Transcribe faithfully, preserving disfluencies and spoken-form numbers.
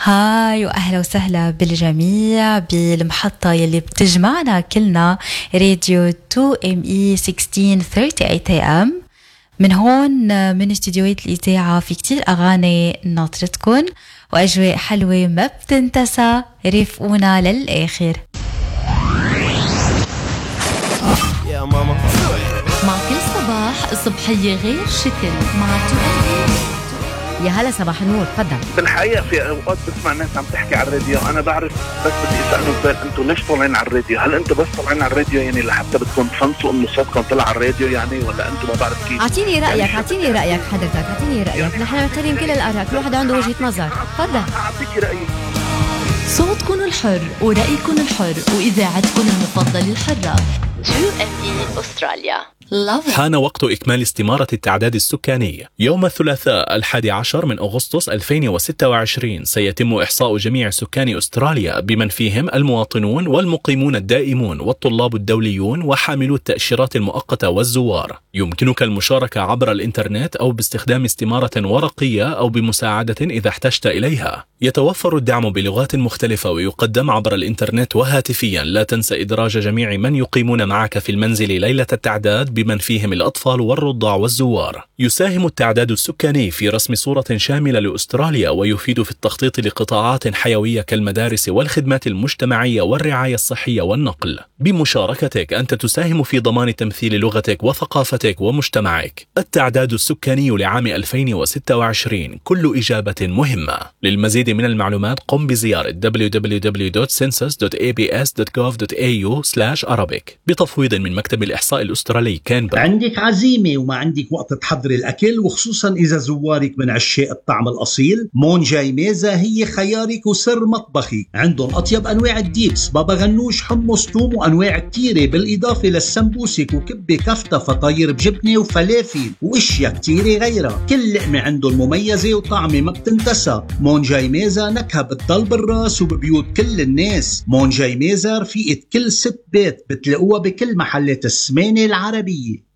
هاي وأهلا وسهلا بالجميع بالمحطة يلي بتجمعنا كلنا راديو تو إم إي ستة عشر ثلاثين ثمانين إيه إم. من هون من استديوهات الإذاعة في كتير أغاني ناطرتكن وأجواء حلوة ما بتنتسى، رافقونا للآخر. يا ماما مع كل صباح صبحية غير شكل مع تؤدي. يا هلا صباح النور، تفضل. بالحقيقة في أوقات بسمع الناس عم تحكي على الراديو، أنا بعرف بس بدي أسألهم سؤال، أنتوا ليش طالعين على الراديو؟ هل أنتوا بس طالعين على الراديو يعني لحتى بدكم تفنسوا إنه صوتكم طلع على الراديو يعني، ولا أنتوا ما بعرف كيف؟ أعطيني رأيك، أعطيني رأيك حضرتك، أعطيني رأيك، يعني نحن نحترم كل الآراء، كل واحد عنده وجهة نظر، تفضل. أعطيكي رأيي. صوتكن الحر ورأيكن الحر وإذاعتكن المفضلة الحرة تو إم إي أستراليا. حان وقت إكمال استمارة التعداد السكاني. يوم الثلاثاء الحادي عشر من أغسطس ألفين وستة وعشرين سيتم إحصاء جميع سكان أستراليا بمن فيهم المواطنون والمقيمون الدائمون والطلاب الدوليون وحاملو التأشيرات المؤقتة والزوار. يمكنك المشاركة عبر الإنترنت أو باستخدام استمارة ورقية أو بمساعدة إذا احتجت إليها. يتوفر الدعم بلغات مختلفة ويقدم عبر الإنترنت وهاتفيا. لا تنسى إدراج جميع من يقيمون معك في المنزل ليلة التعداد بمن فيهم الأطفال والرضع والزوار. يساهم التعداد السكاني في رسم صورة شاملة لأستراليا ويفيد في التخطيط لقطاعات حيوية كالمدارس والخدمات المجتمعية والرعاية الصحية والنقل. بمشاركتك أنت تساهم في ضمان تمثيل لغتك وثقافتك ومجتمعك. التعداد السكاني لعام ألفين وستة وعشرين كل إجابة مهمة. للمزيد من المعلومات قم بزيارة دبليو دبليو دبليو دوت سنسس دوت إيه بي إس دوت جوف دوت إيه يو سلاش أرابيك بتفويض من مكتب الإحصاء الأسترالي كانبرا. عندك عزيمة وما عندك وقت تحضري الأكل، وخصوصا إذا زوارك من عشاق الطعم الأصيل، مونجاي ميزة هي خيارك وسر مطبخي. عندهم أطيب أنواع الديبس، بابا غنوش، حمص، توم وأنواع كتيرة، بالإضافة للسمبوسك وكبة كفتة فطاير بجبنة وفلافل وإشياء كتيرة غيرها. كل لقمة عندهم مميزة وطعمة ما بتنتسى. مونجاي ميزة نكهة بتضل بالراس وببيوت كل الناس. مونجاي ميزة رفيقة كل ست بيت، بتلاقوها بكل محلات السمانة العربية.